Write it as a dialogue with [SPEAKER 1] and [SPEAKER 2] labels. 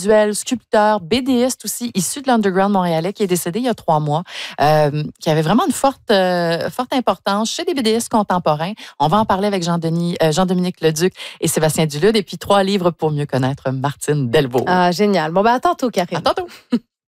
[SPEAKER 1] visuel, sculpteur, BDiste aussi, issu de l'underground montréalais, qui est décédé il y a 3 mois, qui avait vraiment une forte importance chez des BDistes contemporains. On va en parler avec Jean-Dominique Leduc et Sébastien Dulude. Et puis 3 livres pour mieux connaître Martine Delvaux.
[SPEAKER 2] Ah, génial. Bon, à tantôt, Karine.
[SPEAKER 1] À tantôt.